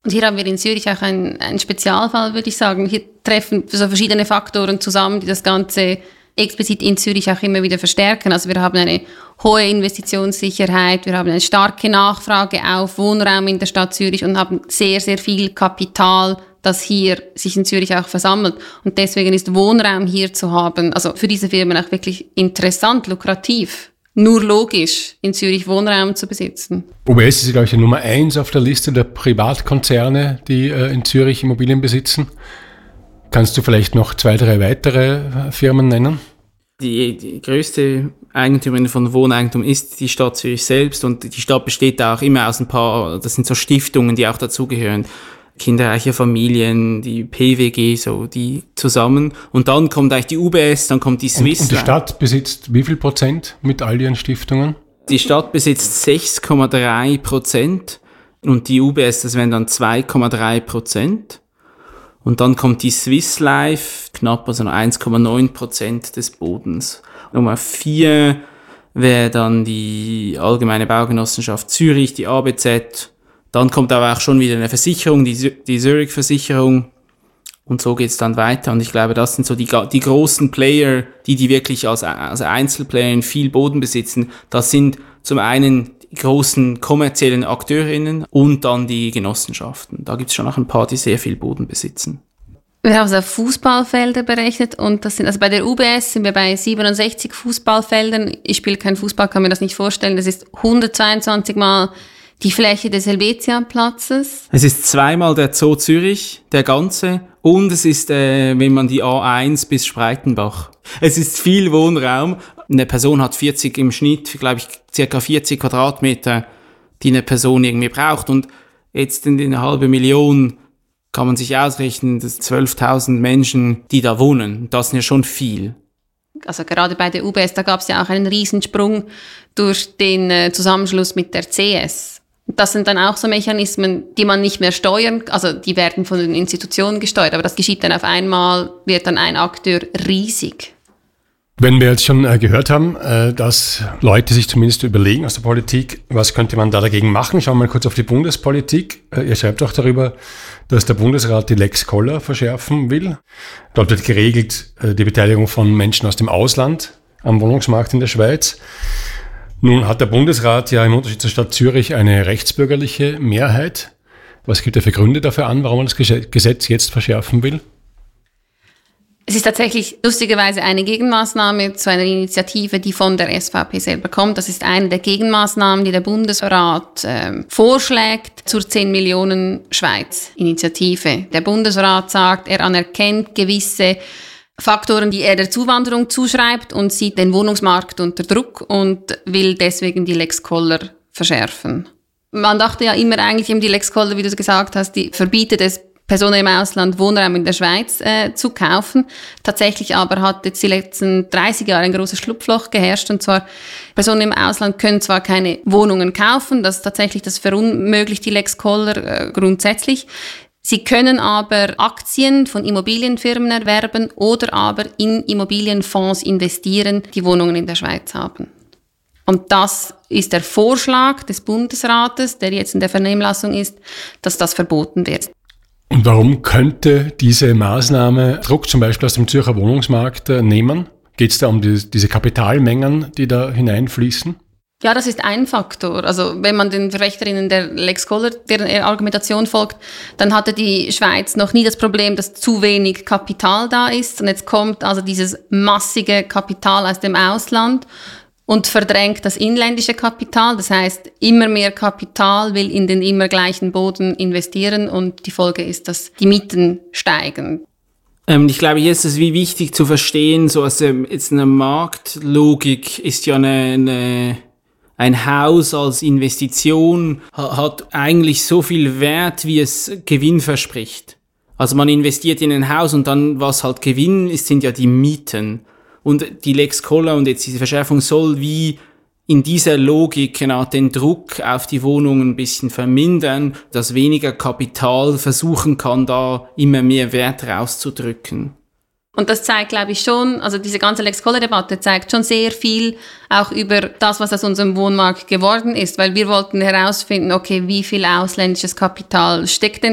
Und hier haben wir in Zürich auch einen Spezialfall, würde ich sagen. Hier treffen so verschiedene Faktoren zusammen, die das Ganze explizit in Zürich auch immer wieder verstärken. Also wir haben eine hohe Investitionssicherheit, wir haben eine starke Nachfrage auf Wohnraum in der Stadt Zürich und haben sehr, sehr viel Kapital, das hier sich in Zürich auch versammelt. Und deswegen ist Wohnraum hier zu haben, also für diese Firmen auch wirklich interessant, lukrativ. Nur logisch, in Zürich Wohnraum zu besitzen. UBS ist, glaube ich, Nummer 1 auf der Liste der Privatkonzerne, die in Zürich Immobilien besitzen. Kannst du vielleicht noch 2, 3 weitere Firmen nennen? Die größte Eigentümerin von Wohneigentum ist die Stadt Zürich selbst und die Stadt besteht auch immer aus ein paar, das sind so Stiftungen, die auch dazugehören. Kinderreiche Familien, die PWG, so die zusammen. Und dann kommt eigentlich die UBS, dann kommt die Swiss. Und die Stadt besitzt wie viel Prozent mit all ihren Stiftungen? Die Stadt besitzt 6,3% und die UBS, das wären dann 2,3%. Und dann kommt die Swiss Life, knapp, also 1,9% des Bodens. Nummer 4 wäre dann die Allgemeine Baugenossenschaft Zürich, die ABZ. Dann kommt aber auch schon wieder eine Versicherung, die Zürich-Versicherung. Und so geht's dann weiter. Und ich glaube, das sind so die großen Player, die wirklich als Einzelplayer in viel Boden besitzen. Das sind zum einen die großen kommerziellen Akteurinnen und dann die Genossenschaften. Da gibt's schon noch ein paar, die sehr viel Boden besitzen. Wir haben so Fußballfelder berechnet und das sind, also bei der UBS sind wir bei 67 Fußballfeldern. Ich spiele keinen Fußball, kann mir das nicht vorstellen. Das ist 122 Mal die Fläche des Helvetia-Platzes. Es ist 2-mal der Zoo Zürich, der ganze. Und es ist, wenn man die A1 bis Spreitenbach. Es ist viel Wohnraum. Eine Person hat 40 im Schnitt, glaube ich, circa 40 Quadratmeter, die eine Person irgendwie braucht. Und jetzt in eine 500.000 kann man sich ausrechnen, dass 12.000 Menschen, die da wohnen. Das sind ja schon viel. Also gerade bei der UBS, da gab es ja auch einen Riesensprung durch den Zusammenschluss mit der CS. Das sind dann auch so Mechanismen, die man nicht mehr steuern, also die werden von den Institutionen gesteuert, aber das geschieht dann auf einmal, wird dann ein Akteur riesig. Wenn wir jetzt schon gehört haben, dass Leute sich zumindest überlegen aus der Politik, was könnte man da dagegen machen? Schauen wir mal kurz auf die Bundespolitik. Ihr schreibt auch darüber, dass der Bundesrat die Lex Koller verschärfen will. Dort wird geregelt die Beteiligung von Menschen aus dem Ausland am Wohnungsmarkt in der Schweiz. Nun hat der Bundesrat ja im Unterschied zur Stadt Zürich eine rechtsbürgerliche Mehrheit. Was gibt er für Gründe dafür an, warum man das Gesetz jetzt verschärfen will? Es ist tatsächlich lustigerweise eine Gegenmaßnahme zu einer Initiative, die von der SVP selber kommt. Das ist eine der Gegenmaßnahmen, die der Bundesrat vorschlägt zur 10 Millionen Schweiz-Initiative. Der Bundesrat sagt, er anerkennt gewisse Faktoren, die er der Zuwanderung zuschreibt und sieht den Wohnungsmarkt unter Druck und will deswegen die Lex Koller verschärfen. Man dachte ja immer eigentlich, die Lex Koller, wie du gesagt hast, die verbietet es, Personen im Ausland Wohnraum in der Schweiz zu kaufen. Tatsächlich aber hat jetzt die letzten 30 Jahre ein großes Schlupfloch geherrscht, und zwar Personen im Ausland können zwar keine Wohnungen kaufen, das verunmöglicht die Lex Koller grundsätzlich. Sie können aber Aktien von Immobilienfirmen erwerben oder aber in Immobilienfonds investieren, die Wohnungen in der Schweiz haben. Und das ist der Vorschlag des Bundesrates, der jetzt in der Vernehmlassung ist, dass das verboten wird. Und warum könnte diese Maßnahme Druck zum Beispiel aus dem Zürcher Wohnungsmarkt nehmen? Geht es da um diese Kapitalmengen, die da hineinfließen? Ja, das ist ein Faktor. Also wenn man den Verfechterinnen der Lex Koller, deren Argumentation folgt, dann hatte die Schweiz noch nie das Problem, dass zu wenig Kapital da ist. Und jetzt kommt also dieses massige Kapital aus dem Ausland und verdrängt das inländische Kapital. Das heißt, immer mehr Kapital will in den immer gleichen Boden investieren und die Folge ist, dass die Mieten steigen. Ich glaube, hier ist es wie wichtig zu verstehen, so als jetzt eine Marktlogik ist ja ein Haus als Investition hat eigentlich so viel Wert, wie es Gewinn verspricht. Also man investiert in ein Haus und dann, was halt Gewinn ist, sind ja die Mieten. Und die Lex Koller und jetzt diese Verschärfung soll wie in dieser Logik genau den Druck auf die Wohnungen ein bisschen vermindern, dass weniger Kapital versuchen kann, da immer mehr Wert rauszudrücken. Und das zeigt, glaube ich, schon, also diese ganze Lex Koller-Debatte zeigt schon sehr viel auch über das, was aus unserem Wohnmarkt geworden ist, weil wir wollten herausfinden, okay, wie viel ausländisches Kapital steckt denn